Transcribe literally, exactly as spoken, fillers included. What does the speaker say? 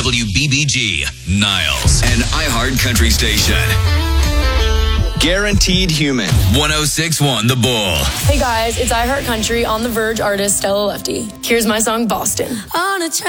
W B B G, Niles, an iHeart Country station. Guaranteed Human. one oh six point one The Bull. Hey guys, it's iHeart Country on the Verge artist Stella Lefty. Here's my song Boston. On a